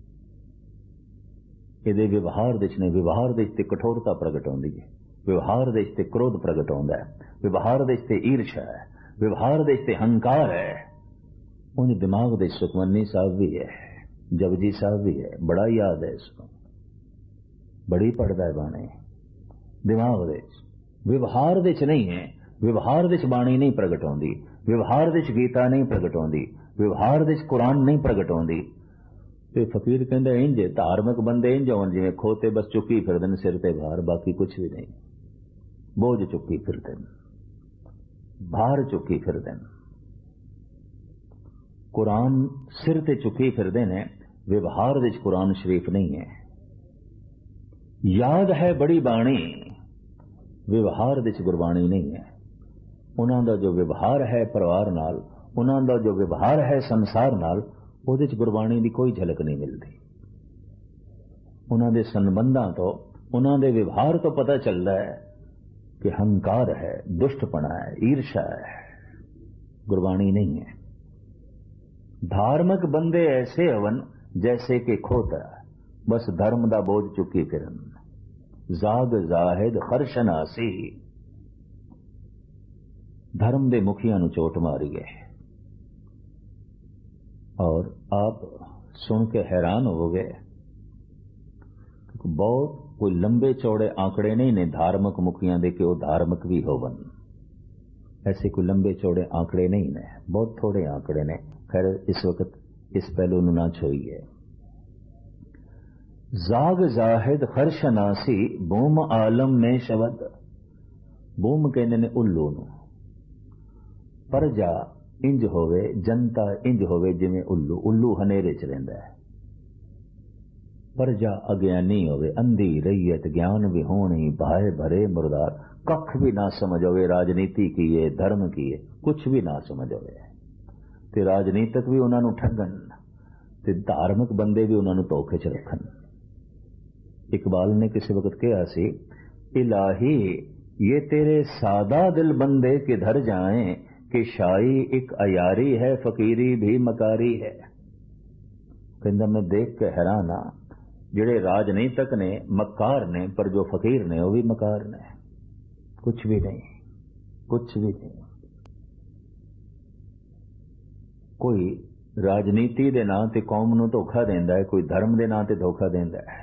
S3: इहदे व्यवहार दे च नहीं, व्यवहार दे च ते कठोरता प्रगट होंदी है, व्यवहार दे च ते क्रोध प्रगट होंदा है, व्यवहार दे च ते ईर्ष्या है, व्यवहार दे च ते हंकार है। उन दिमाग दे सुखमनी साहब भी है, जपजी साहब भी है, बड़ा याद है इसको, बड़ी पढ़दा है बाणी दिमाग दे च, व्यवहार दे च नहीं है। व्यवहार दे च बाणी नहीं प्रगट होंदी, व्यवहार दे च गीता नहीं प्रगट होंदी, व्यवहार दे च कुरान नहीं प्रगट होंदी। ਤੇ ਫਕੀਰ ਕਹਿੰਦਾ ਇੰਜ ਧਾਰਮਿਕ ਬੰਦੇ ਇੰਜ ਹੋਣ ਜਿਵੇਂ ਖੋਤੇ ਬਸ ਚੁੱਕੀ ਫਿਰਦੇ ਨੇ ਸਿਰ ਤੇ ਭਾਰ, ਬਾਕੀ ਕੁਛ ਵੀ ਨਹੀਂ, ਬੋਝ ਚੁੱਕੀ ਫਿਰਦੇ ਨੇ, ਭਾਰ ਚੁੱਕੀ ਫਿਰਦੇ ਨੇ, ਕੁਰਾਨ ਸਿਰ ਤੇ ਚੁੱਕੀ ਫਿਰਦੇ ਨੇ, ਵਿਵਹਾਰ ਵਿੱਚ ਕੁਰਾਨ ਸ਼ਰੀਫ ਨਹੀਂ ਹੈ। ਯਾਦ ਹੈ ਬੜੀ ਬਾਣੀ, ਵਿਵਹਾਰ ਵਿੱਚ ਗੁਰਬਾਣੀ ਨਹੀਂ ਹੈ। ਉਹਨਾਂ ਦਾ ਜੋ ਵਿਵਹਾਰ ਹੈ ਪਰਿਵਾਰ ਨਾਲ, ਉਹਨਾਂ ਦਾ ਜੋ ਵਿਵਹਾਰ ਹੈ ਸੰਸਾਰ ਨਾਲ, ਉਹਦੇ ਚ ਗੁਰਬਾਣੀ ਦੀ ਕੋਈ ਝਲਕ ਨਹੀਂ ਮਿਲਦੀ। ਉਹਨਾਂ ਦੇ ਸੰਬੰਧਾਂ ਤੋਂ, ਉਹਨਾਂ ਦੇ ਵਿਵਹਾਰ ਤੋਂ ਪਤਾ ਚੱਲਦਾ ਹੈ ਕਿ ਹੰਕਾਰ ਹੈ, ਦੁਸ਼ਟਪਣਾ ਹੈ, ਈਰਸ਼ਾ ਹੈ, ਗੁਰਬਾਣੀ ਨਹੀਂ ਹੈ। धार्मिक बंदे ऐसे हवन जैसे कि खोता, बस धर्म दा बोझ चुकी फिरन, जाग जाहिद खरशनासी, धर्म दे मुखिया नु चोट मारी है। और आप सुन के हैरान हो गए, बहुत कोई लंबे चौड़े आंकड़े नहीं ने धार्मिक मुखिया दे के वो धार्मिक भी होवन, ऐसे कोई लंबे चौड़े आंकड़े नहीं ने, बहुत थोड़े आंकड़े ने। खैर इस वक्त इस पहलू न ना छोइए। जाग जाहिद खरशनासी बूम आलम में शबद, बूम कहने ने उल्लू नु, परजा इंज होवे, जनता इंज होवे जिवें उल्लू, उल्लू हनेरे च रहिंदा है, परजा अज्ञानी होवे, अंधी रैयत ज्ञान विहोणी, भाए भरे मुरदार, कख भी ना समझ होवे, राजनीति की है, धर्म की है, कुछ भी ना समझ होवे, ते राजनीतिक भी उन्होंने ठगन, ते धार्मिक बंदे भी उन्होंने धोखे च रखन। इकबाल ने किसी वक्त कहा सी, इलाही ये तेरे सादा दिल बंदे किधर जाएं, कि शाही एक अयारी है, फकीरी भी मकारी है। कहंदा मैं देख के हैरान हाँ, जिहड़े राजनीतिक ने मकार ने, पर जो फकीर ने वो भी मकार ने, कुछ भी नहीं, कुछ भी नहीं। कोई राजनीति दे नां ते कौम नूं धोखा देंदा है, कोई धर्म दे नां ते धोखा देंदा है।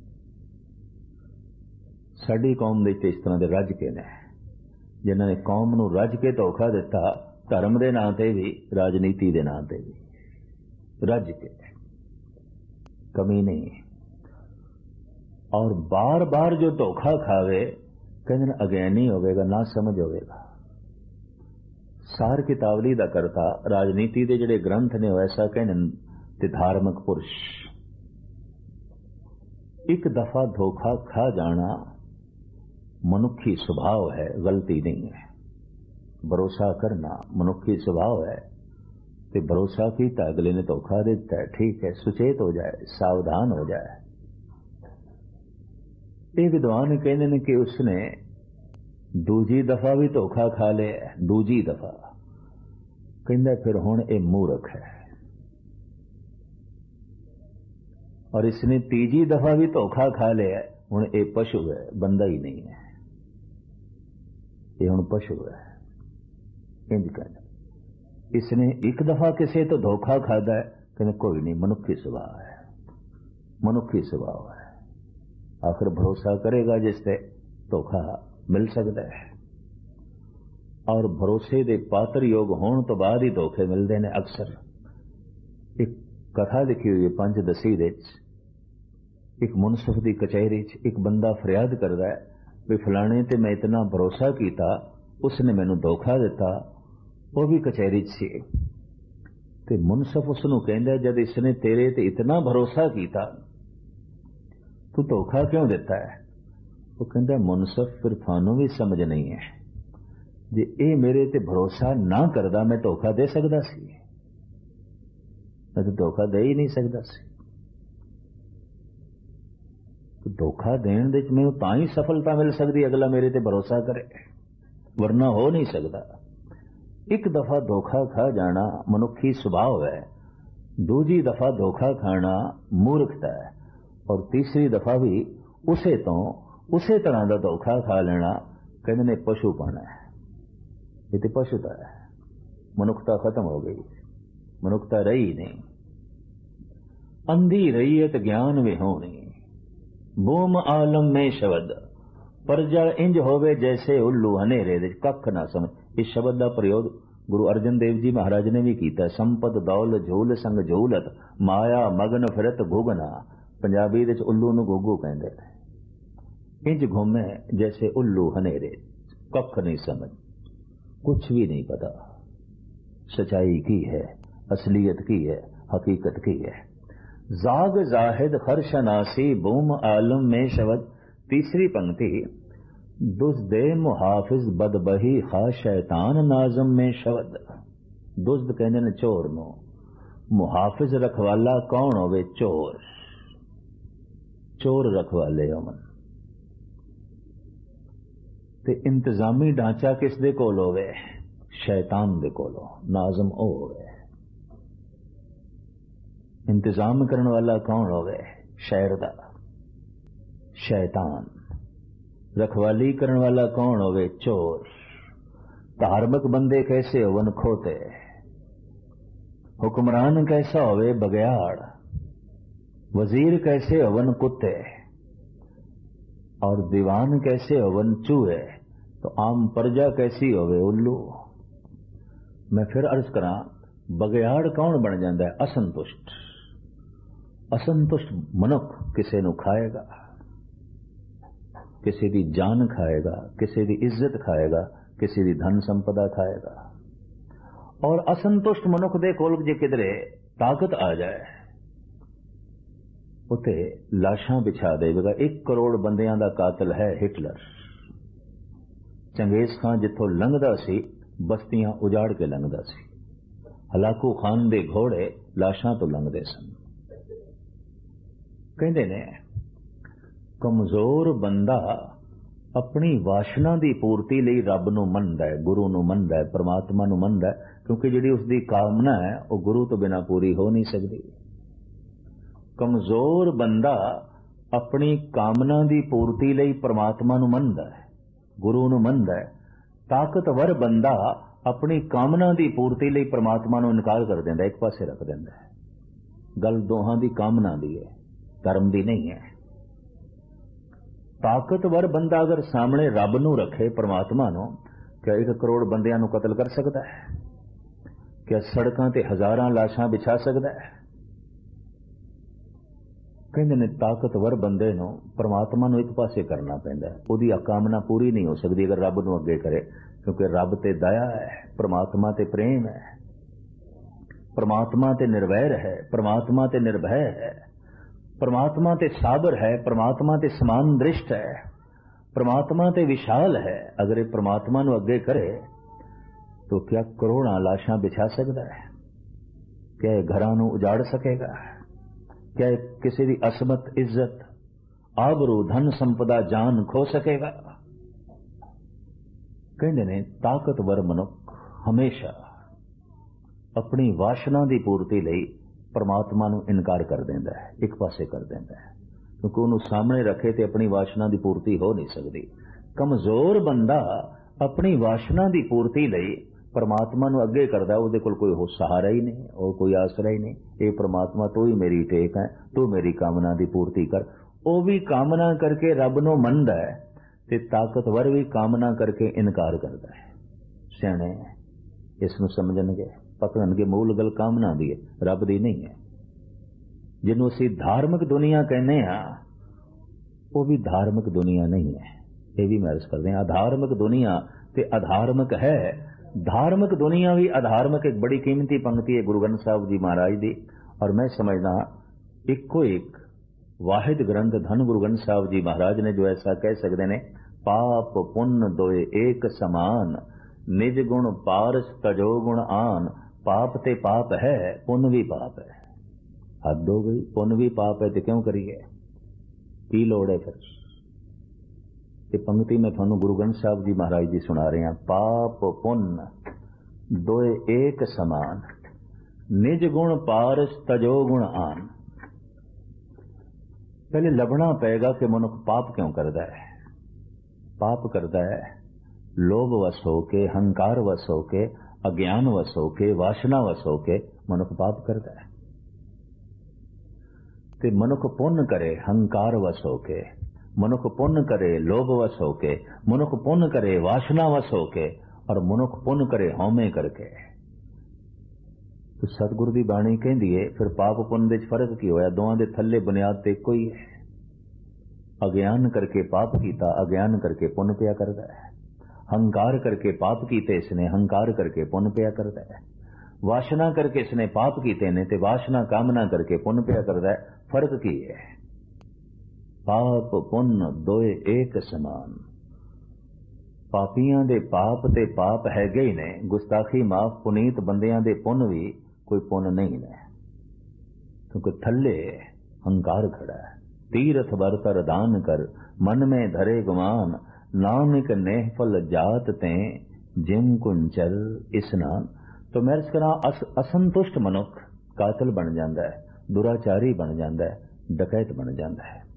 S3: साडी कौम दे इस तरह दे रज के ने, जिन्हां ने कौम नूं रज के धोखा दिता, धर्म दे नां ते भी, राजनीति दे नां ते भी, रज के, कमी नहीं। और बार बार जो धोखा खावे, कहंदे अज्ञानी होवेगा, ना समझ होवेगा। सार कितावली दा करता, राजनीति दे जिहड़े ग्रंथ ने ऐसा कहने ते धार्मिक पुरुष, एक दफा धोखा खा जाना मनुखी स्वभाव है, गलती नहीं है। भरोसा करना मनुखी स्वभाव है, ते भरोसा कीता, अगले ने धोखा दिता है, ठीक है, सुचेत हो जाए, सावधान हो जाए। ये विद्वान कहते हैं कि उसने दूजी दफा भी धोखा खा लिया, दूजी दफा, कहंदा फिर हुण ये मूर्ख है। और इसने तीजी दफा भी धोखा खा लिया, हुण ये पशु है, बंदा ही नहीं है, ये हुण पशु है। इंज कहंदा इसने एक दफा किसी तो धोखा खादा है, कहंदा कोई नहीं, मनुखी स्वभाव है, मनुखी स्वभाव है। आखिर भरोसा करेगा जिससे धोखा मिल सकता है, और भरोसे दे पात्र योग होने तो बाद ही धोखे मिलते हैं। अक्सर एक कथा लिखी हुई है पंज दसी दे, एक मुनसिफ की कचहरी च एक बंदा फरियाद करता है भी फलाने ते मैं इतना भरोसा किया, उसने मैनू धोखा दिता, वो भी कचहरी च सी। ते मुनसिफ उसनू कहंदा जद इसने तेरे ते इतना भरोसा किया, तू धोखा क्यों दिता है? वो कहता मुनसिफ फिर थानू भी समझ नहीं है, जे ये मेरे ते भरोसा ना करदा मैं धोखा दे सकदा सी? मैं तो धोखा दे ही नहीं सकदा सी। तो धोखा देने दे मैनू तां ही सफलता मिल सकती अगला मेरे ते भरोसा करे, वरना हो नहीं सकता। एक दफा धोखा खा जाना मनुखी स्वभाव है, दूजी दफा धोखा खाना मूर्खता है, और तीसरी दफा भी उसे तो उसे तरह का धोखा खा लेना कहते ने पशुपन है। ये तो पशुता है, मनुखता खत्म हो गई, मनुखता रही नहीं। अंधी रैयत ज्ञान विहोणी, बूम आलम में शब्द, परजा इंज होवे जैसे उल्लू हनेरे दे, कख ना समझ। इस शब्द का प्रयोग गुरु अर्जन देव जी महाराज ने भी किया। संपत दौल झूल संग झूलत माया मगन फिरत घुगना। पंजाबी विच उल्लू नूं घुग्गू कहंदे ने। इंज घूमे जैसे उल्लू हनेरे, कख नहीं समझ, कुछ भी नहीं पता सच्चाई की है, असलियत की है, हकीकत की है। जाग जाहिद खरशनासी बूम आलम में शवद। तीसरी पंक्ति, दुज़्दे मुहाफिज बदबही खा शैतान नाजम में शवद। दुज़्द कहंदे ने चोर नूं, मुहाफिज रखवाला कौन होवे? चोर। चोर रखवाले होवन ते इंतजामी ढांचा किस दे कोल होवे? शैतान दे कोल। नाजम ओ होवे। इंतजाम करने वाला कौन होवे? शहर दा शैतान। रखवाली करने वाला कौन होवे? चोर। धार्मिक बंदे कैसे होवन? खोते। हुक्मरान कैसा होवे? बगयाड़। वजीर कैसे होवन? कुत्ते। और दीवान कैसे होवन? चूहे। तो आम प्रजा कैसी होवे? उल्लू। मैं फिर अर्ज करा, बगयाड़ कौन बन जाता है? असंतुष्ट। असंतुष्ट मनुख किसी नू खाएगा, किसी की जान खाएगा, किसी की इज्जत खाएगा, किसी की धन संपदा खाएगा। और असंतुष्ट मनुख दे कोल जे किधरे ताकत आ जाए उते लाशां बिछा देगा। एक करोड़ बंदियां दा कातिल है हिटलर। चंगेज खान जिथों लंघदा सी बस्तियां उजाड़ के लंघदा सी। हलाकू खान दे घोड़े लाशां तो लंघदे सन। कहंदे ने कमजोर बंदा अपनी वासना की पूर्ति लई रब नूं मनदा है, गुरु नूं मनदा है, परमात्मा नूं मनदा है, क्योंकि जिहड़ी उसकी कामना है वह गुरु तो बिना पूरी हो नहीं सकती। कमजोर बंदा अपनी कामना की पूर्ति लई परमात्मा नूं मनदा है, गुरु नूं मनदा है। ताकतवर बंदा अपनी कामना की पूर्ति लई परमात्मा नूं इनकार कर देंदा, एक पासे रख देंदा है। गल दोहां दी कामना दी है, धर्म दी नहीं है। ताकतवर बंदा अगर सामने रब नूं रखे, परमात्मा नूं, क्या एक करोड़ बंदियां नूं कतल कर सकता है? क्या सड़कां ते हजारां लाशां बिछा सकता है? कहंदे ने ताकतवर बंदे नूं परमात्मा नूं एक पासे करना पैंदा है। उहदी कामना पूरी नहीं हो सकती अगर रब नूं अगे करे, क्योंकि रब ते दया है, परमात्मा ते प्रेम है, परमात्मा ते निर्वैर है, परमात्मा ते निर्भय है, परमात्मा ते साबर है, परमात्मा ते समान दृष्ट है, परमात्मा ते विशाल है। अगर ये परमात्मा नूं अगे करे तो क्या करोड़ां लाशां बिछा सकता है? क्या ये घरां नूं उजाड़ सकेगा? क्या ये किसी की असमत, इज्जत, आबरू, धन संपदा, जान खो सकेगा? कहंदे ने ताकतवर मनुख हमेशा अपनी वासना की पूर्ति लई परमात्मा नूं इनकार कर देंदा है, एक पासे कर देंदा है, क्योंकि उन्होंने सामने रखे तो अपनी वासना की पूर्ति हो नहीं सकती। कमजोर बंदा अपनी वासना की पूर्ति लई परमात्मा नूं अगे करदा, उहदे कोल कोई हो सहारा ही नहीं और कोई आसरा ही नहीं। ये परमात्मा तू ही मेरी टेक है, तू मेरी कामना की पूर्ति कर। वो भी कामना करके रब नूं मनदा है ते ताकतवर भी कामना करके इनकार करता है। सियाणे इस नूं समझणगे, पकड़नगे मूल गल कामना दी है, रब दी नहीं है। जिन्हों असीं धार्मिक दुनिया कहने आ वो भी धार्मिक दुनिया नहीं है, ये भी मैं अर्ज करते हैं। अधार्मिक दुनिया ते अधार्मिक है। धार्मिक दुनिया भी अधार्मिक एक बड़ी कीमती पंक्ति है गुरु ग्रंथ साहब जी महाराज दी, और मैं समझदा इको एक वाहिद ग्रंथ धन गुरु ग्रंथ साहब जी महाराज ने जो ऐसा कह सकते ने, पाप पुण्य दोए एक समान, निज गुण पारस तजो गुण आन। पाप ते पाप है, पुण्य भी पाप है। हद हो गई, पुण्य भी पाप है तो क्यों करिए, की लोड़ है फिर? ये पंक्ति में थानू गुरु ग्रंथ साहब जी महाराज जी सुना रहे हैं। पाप पुण्य दोए एक समान, निज गुण पारस तजो गुण आन। पहले लभना पेगा कि मनुख पाप क्यों करता है। पाप करता है लोभ वश होके, हंकार वश होके, अज्ञान वश होके, वासना वश होके मनुख पाप करता है। ते मनुख पुण्य करे हंकार वश होके, मनुख पुण्य करे लोभ वश होके, मनुख पुण्य करे वासना वश होके, और मनुख पुन करे हौमे करके। तो सतगुरु की बाणी कहती है फिर पाप पुन दे फर्क की होया, दोवां दे थल्ले बुनियाद ते कोई है। अज्ञान करके पाप कीता, अज्ञान करके पुन पिया करता है। हंकार करके पाप कीते इसने, हंकार करके पुन पिया करता है। वासना करके इसने पाप कीते ने ते वासना कामना करके पुन पिया करता है। फर्क की है? पाप पुन दोए एक समान। पापियां दे पाप ते पाप हैगे ही ने, गुस्ताखी माफ, पुनीत बंदियां दे पुन भी कोई पुन नहीं ने, क्योंकि थल्ले हंकार खड़ा है। तीरथ बरतर दान कर, मन में धरे गुमान, नानक नेह फल जात ते जिम कुंचल स्नान। तो मैं इस तरह अस, असंतुष्ट मनुख कातिल बन जाता है, दुराचारी बन जाता है, डकैत बन जाता है।